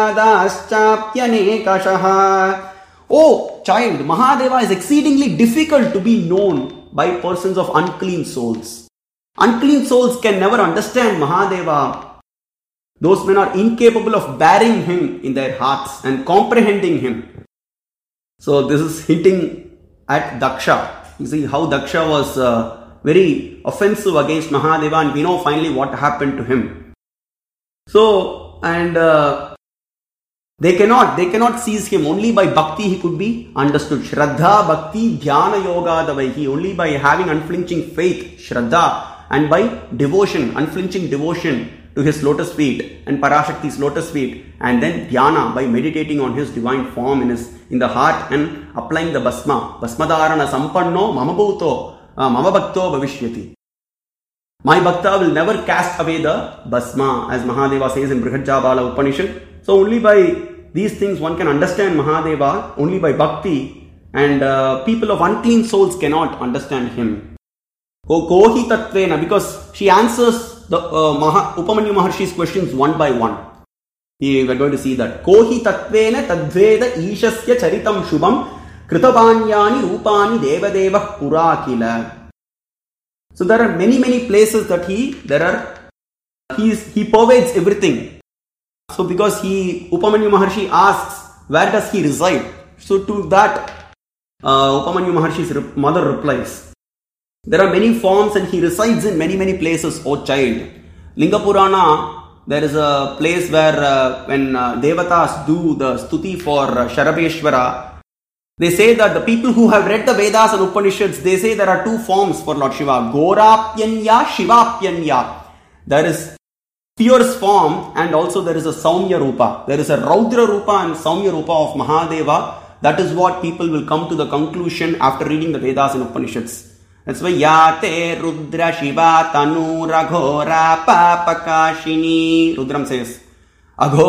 Vishadaschapyanekashaha. Oh child, Mahadeva is exceedingly difficult to be known by persons of unclean souls. Unclean souls can never understand Mahadeva. Those men are incapable of bearing him in their hearts and comprehending him. So this is hinting at Daksha. You see how Daksha was very offensive against Mahadeva, and we know finally what happened to him. So, and they cannot seize him. Only by bhakti he could be understood. Shraddha, bhakti, dhyana, yoga, davaihi. Only by having unflinching faith, Shraddha, and by devotion, unflinching devotion to his lotus feet and Parashakti's lotus feet, and then dhyana, by meditating on his divine form in the heart and applying the basma. Basmadharana sampanno mamabhuto mama bhakto bhavishyati. My bhakta will never cast away the basma, as Mahadeva says in Brihajjabala Upanishad. So only by these things one can understand Mahadeva, only by bhakti, and people of unclean souls cannot understand him. Kohi tatvena, because she answers the Upamanyu Maharshi's questions one by one. We are going to see that. Kohi tatvena tadveda ishasya charitam shubham kritabanyani rupani devadeva purakila. So there are many places that he pervades everything. So because Upamanyu Maharshi asks, where does he reside? So to that, Upamanyu Maharshi's mother replies, there are many forms and he resides in many places, O child. Linga Purana, there is a place where when Devatas do the stuti for Sharabeshwara, they say that the people who have read the Vedas and Upanishads, they say there are two forms for Lord Shiva. Gorapyanya, Shivapyanya. There is fierce form and also there is a Saumya Rupa. There is a Raudra Rupa and Saumya Rupa of Mahadeva. That is what people will come to the conclusion after reading the Vedas and Upanishads. That's why Yate Rudra Shiva Tanu Raghora Papakashini. Rudram says,